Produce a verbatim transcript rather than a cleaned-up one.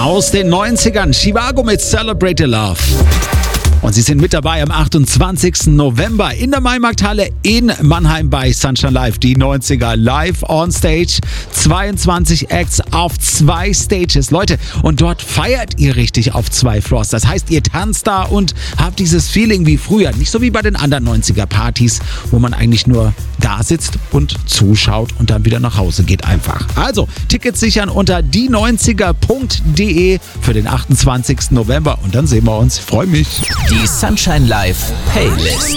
aus den neunzigern. Chivago mit Celebrate the Love. Und sie sind mit dabei am achtundzwanzigsten November in der Maimarkthalle in Mannheim bei Sunshine Live. Die neunziger live on stage. zweiundzwanzig Acts auf zwei Stages. Leute, und dort feiert ihr richtig auf zwei Floors. Das heißt, ihr tanzt da und habt dieses Feeling wie früher. Nicht so wie bei den anderen neunziger Partys, wo man eigentlich nur da sitzt und zuschaut und dann wieder nach Hause geht einfach. Also, Tickets sichern unter die neunziger punkt de für den achtundzwanzigsten November. Und dann sehen wir uns. Ich freue mich. Die Sunshine Live Playlist.